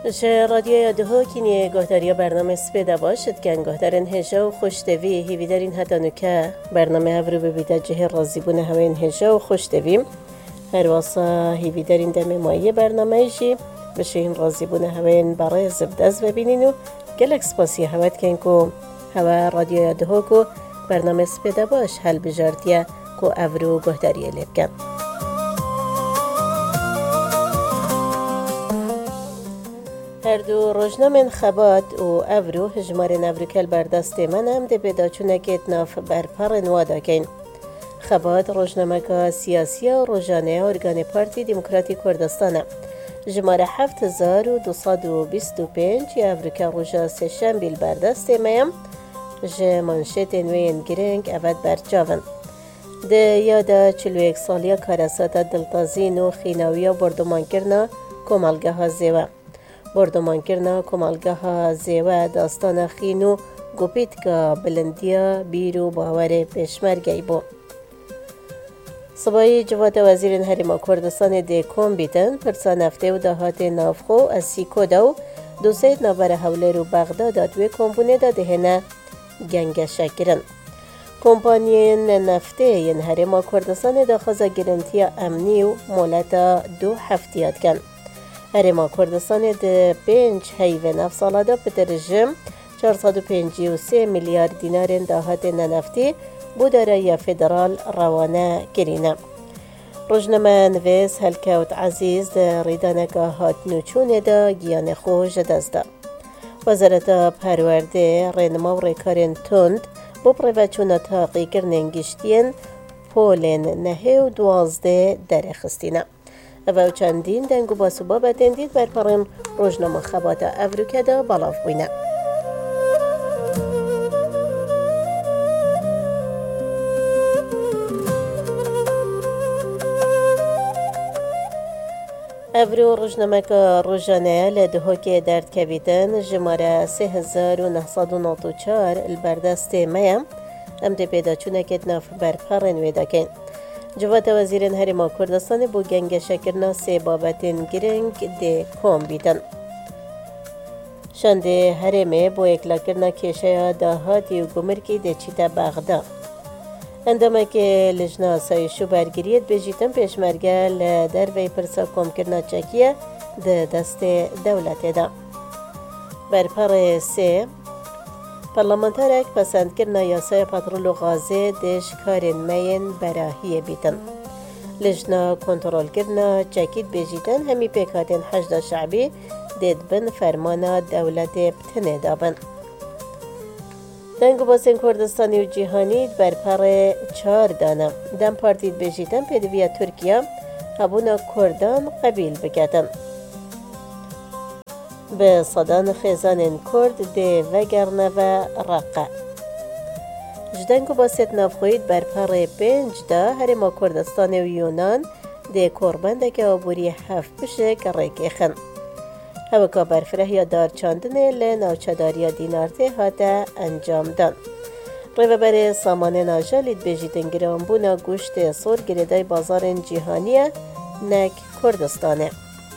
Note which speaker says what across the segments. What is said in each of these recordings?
Speaker 1: شه رادیو دهو کینی گهداریا برنامه سپیده باشد کن گهدارن هجا و خوشتوی هیوی دارین حتی نکه برنامه هفرو ببیده جه رازی بونه هوین هجا و خوشتویم هر واسه هیوی دارین دم مایه برنامه ایشی بشه این رازی بونه هوین برای زبدز ببینین و گلک سپاسی هوت کن که هوا رادیو دهو که برنامه سپیده باش هل بجارتیه که افرو گهداریه لیب کن. هر دو روزنامه خبات و افرو هجمار نفرکل بردست من هم ده بدا چونکت ناف برپر نوادا کن. خبات روزنامه که سیاسی و روزانه ارگان پارتی دموکراتی کردستانه. جمار 7225 یا افریکا روزا سشن بیل بردست میم جه منشت نوین گرنگ اود برچاون. ده یادا 41 سالیا کارسات دلتازین و خیناوی و بردمان کرنا کمالگه ها زیوه. بردمان کرنا کمالگه ها زیوه داستان خینو گوپیت که بلندیا بیرو باور پیشمرگی بو. صبایی جواد وزیر حریم کردستان دیکم بیتن پرسان هفته و دهات نافخو از سیکو دو دوسید نابر حوله رو بغداد دوی کمپونه دا دهنه گنگ شکرن. کمپانین نفته ین حریم کردستان دا خوزا گرنتی امنی و مولتا 2 هفتیات کن. حریم کردستان دا 5 حیوه نفت سالا دا پترجم 453 میلیارد دینار دهات نفتی بوداره یا فدرال روانه کرینه. روزنامه نویس هلکوت عزیز ده ریدانگه هات نوچونه ده گیان خوش دزده. وزارت پرورده رنما و ریکارن تند با پروچونه تاقی کرنن گشتین پولن نهه و 12 درخستینه. او چندین دنگو باسو بابا دندید برپرم روزنامه خبات افریقا ده بالاف بینه. افرو روزنامه که روزانه لدهو که درد کبیدن جماره 3994 البردست میم ام ده پیدا چونه کت ناف برپرن ویدا کن. جواد وزیر حریم کردستان بو گنگ شکرنا سه بابتین گرنگ ده کم بیدن. شنده حریمه بو اکلا کرنا کشه داهاتی و گمرکی ده چیتا بغدا. اندامه که لجنه سایشو برگریت بجیتن پیشمرگل در وی پرسا کم کرنا چکیه ده دست دولت دا. برپر سه پارلمانترک پسند کرنا یاسای پترول و غازه دش کارن مین براهیه بیتن. لجنه کنترول کرنا چکیت بجیتن همی پیکاتن حشد شعبی دید بن فرمان دولت بتنه دابن. دنگو باسن کردستانی و جیهانی برپر 4 دانه دم پارتید بجیتن پیدویا ترکیه هبونا کردان قبیل بکتن. به صدان خیزان کرد ده وگرنه و رقه. جدنگو باسد نافخوید برپر 5 ده هرما کردستان و یونان ده کربنده که عبوری 7 بشه که ریکیخن. هوکا برفره یا دار چاندنه لناوچداریا دینارته هاته انجام دان. روی بر سامانه ناجالید بجیدن گرانبونا گوشت سور گریدای بازار جیهانیه نک کردستانه.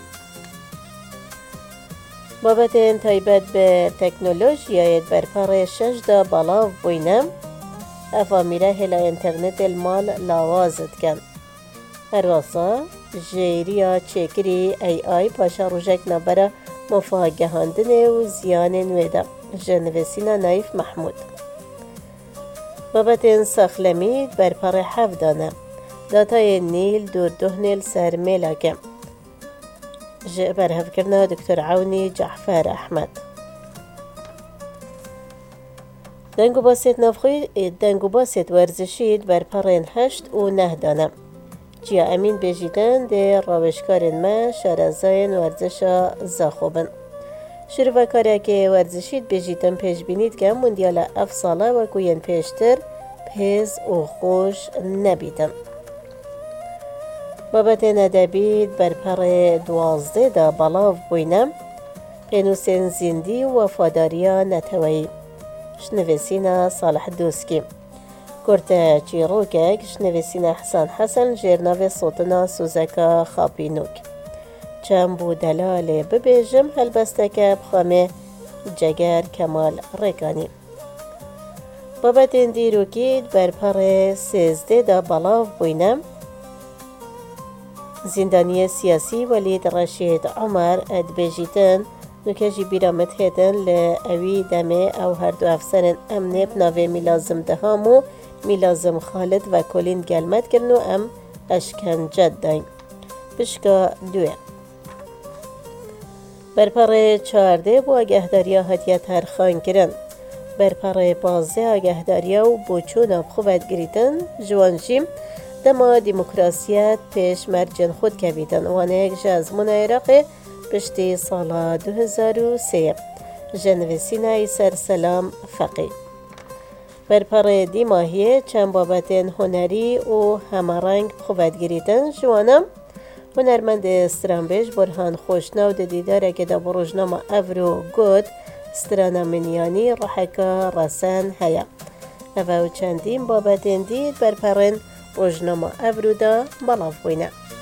Speaker 1: بابت تایبت به تکنولوژیایت برپر 6 دا بالاو بوینم افا میره هلا انترنت المال لاوازد کن. هر واسا جیریا چکری ای پاشا روژک نبره مفاگهاندنه و زیان نویده جنویسینا نایف محمود. بابت ساخلمید برپر 7 دانه داتای نیل دور دهنیل سرمیلا کم. برهف کرنا دکتر عونی جعفر احمد. دنگو باسید نافخوی دنگو باسید ورزشید برپر 8 و 9 دانه. جیا امین بجیدن ده روشکارن ما شارزاین ورزش زاخوبن. شروع کاری که ورزشید بجیدن پیش بینید که موندیال 7 ساله و کوین پیشتر پیز و خوش نبیدن. بابت ندبید برپر 12 دا بالاو بوینم پینوسین زندی و وفاداریا نتوایی شنویسینا صالح دوسکی. کرده چیروکه شنویسینا حسن جرناوی صوتنا سوزکا خاپینوک. چند بو دلال ببیجم هلبسته که بخوامه جگر کمال ریکانی. بابت دیروکید بر پر 13 دا بلاو بوینم. زندانی سیاسی ولید رشید عمر ادبیجیتن نوکجی بیرامت هیدن لأوی دمه او هر دو افسرن امنه بناوه میلازم دهام و میلازم خالد و کلین گلمت کرن و ام اشکنجت داین. پشکا دوه. برپر 14 بو آگهداریا هدیه ترخان کرن. برپر 15 آگهداریا و بوچون بخوبت گریتن جوانجیم دما دموکراسیت پیش مرجن خود کبیدن وانه یک جازمون عراق پشتی سال 2003 جنویسینای سرسلام فقی. برپر دیماهیه چند بابتین هنری و همارنگ بخوبت گریتن جوانم هنرمند استرانبیج برهان خوشنو د دیداره که دا بروجنامه افرو گود استرانامنیانی رحکا رسن هیا او چندین بابتین دید برپرن روجنامه افرو دا بلاف بوینه.